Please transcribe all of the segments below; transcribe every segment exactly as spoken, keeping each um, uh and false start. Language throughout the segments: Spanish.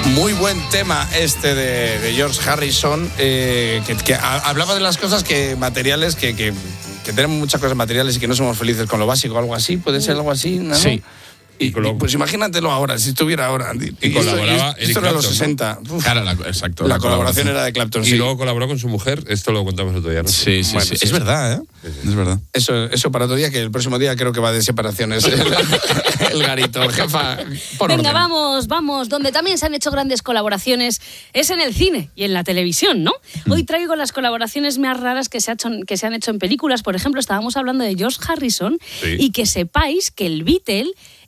Muy buen tema este de, de George Harrison, eh, que, que a, hablaba de las cosas que materiales, que, que, que tenemos muchas cosas materiales y que no somos felices con lo básico, algo así, puede ser algo así, ¿no? Sí. Y, y, pues imagínatelo ahora, si estuviera ahora. Y, y colaboraba esto, esto era en los sesenta. ¿no? Claro, la, exacto. La, la colaboración era de Clapton, y sí. Y luego colaboró con su mujer, esto lo contamos otro día, ¿no? Sí, sí, bueno, sí. sí. Es verdad, ¿eh? Sí, sí. Es verdad. Eso, eso para otro día, que el próximo día creo que va de separaciones. El, el garito, jefa. Por Venga, orden. vamos, vamos. Donde también se han hecho grandes colaboraciones es en el cine y en la televisión, ¿no? Mm. Hoy traigo las colaboraciones más raras que se, ha hecho, que se han hecho en películas. Por ejemplo, estábamos hablando de George Harrison, sí. Y que sepáis que el Beatle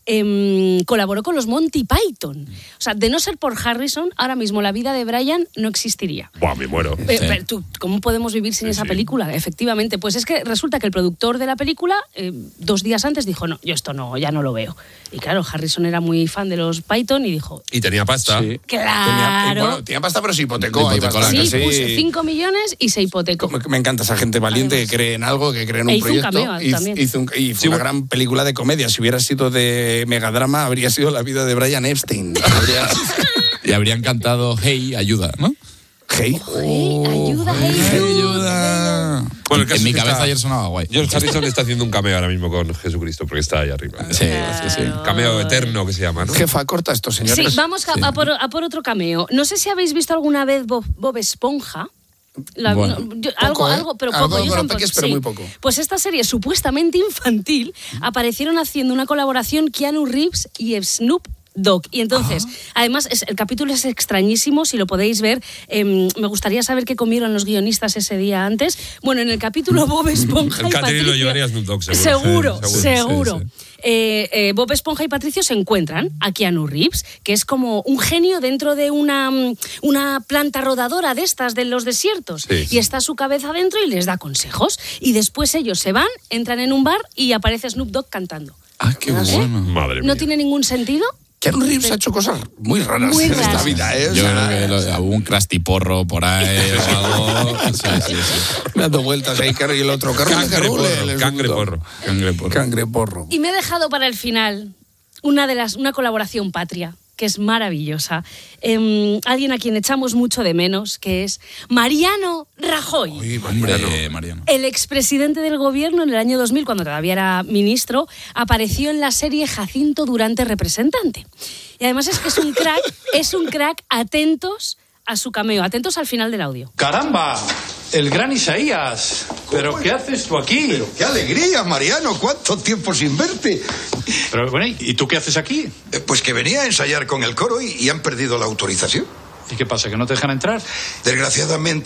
Eh, colaboró con los Monty Python. O sea, de no ser por Harrison, ahora mismo la vida de Brian no existiría. Buah, me muero. Eh, sí. pero, ¿tú, ¿Cómo podemos vivir sin sí, esa sí. película? Efectivamente, pues es que resulta que el productor de la película, eh, dos días antes dijo, no, yo esto no, ya no lo veo. Y claro, Harrison era muy fan de los Python y dijo... Y tenía pasta. Sí. Claro. Tenía, bueno, tenía pasta, pero se hipotecó. hipotecó ahí sí, sí, puso cinco millones y se hipotecó. Me, me encanta esa gente valiente. Además, que cree en algo, que cree en un e hizo proyecto. Un cameo, hizo, también. Hizo un, y fue sí, una bueno. gran película de comedia. Si hubiera sido de megadrama, habría sido la vida de Brian Epstein. Habría... y habrían cantado Hey, ayuda, ¿no? Hey, hey, ayuda, hey, hey, ayuda. Bueno, en mi cabeza está, ayer sonaba guay. George Harrison está haciendo un cameo ahora mismo con Jesucristo, porque está ahí arriba. Sí, claro. sí, sí. Cameo eterno que se llama, ¿no? Jefa, corta esto, señores. Sí, vamos a, sí. a, por, a por otro cameo. No sé si habéis visto alguna vez Bob, Bob Esponja. La, bueno, no, yo, poco, algo, ¿eh? algo, pero algo, poco. Yo bueno, tampoco, peques, pero sí. muy poco. Pues esta serie supuestamente infantil aparecieron haciendo una colaboración Keanu Reeves y Snoop Dogg. Y entonces, ah. además, es, el capítulo es extrañísimo, si lo podéis ver. Eh, me gustaría saber qué comieron los guionistas ese día antes. Bueno, en el capítulo Bob Esponja el y Patricio... lo llevaría Snoop Dogg, seguro. Seguro, sí, seguro. seguro. Sí, sí. Eh, eh, Bob Esponja y Patricio se encuentran a Keanu Reeves, que es como un genio dentro de una, una planta rodadora de estas de los desiertos. Sí, sí. Y está su cabeza dentro y les da consejos. Y después ellos se van, entran en un bar y aparece Snoop Dogg cantando. Ah, qué ¿No bueno. sé? Madre mía. ¿No tiene ningún sentido? Keanu Reeves ha hecho cosas muy raras muy en raras. esta vida, ¿eh? O Yo sea, creo que hubo un crastiporro por ahí o algo. Sí, sí, sí. dando vueltas ahí, y el otro. Cangreporro. Cangreporro. Cangreporro. Cangreporro. Y me he dejado para el final una, de las, una colaboración patria, que es maravillosa. Eh, alguien a quien echamos mucho de menos, que es Mariano Rajoy. Uy, Mariano. Hombre, Mariano. El expresidente del gobierno en el año dos mil, cuando todavía era ministro, apareció en la serie Jacinto Durante Representante. Y además es que es un crack, es un crack, atentos a su cameo, atentos al final del audio. ¡Caramba! El gran Isaías. ¿Pero qué haces tú aquí? Pero qué alegría, Mariano. ¿Cuánto tiempo sin verte? Pero bueno, ¿y tú qué haces aquí? Eh, pues que venía a ensayar con el coro y, y han perdido la autorización. ¿Y qué pasa, que no te dejan entrar? Desgraciadamente.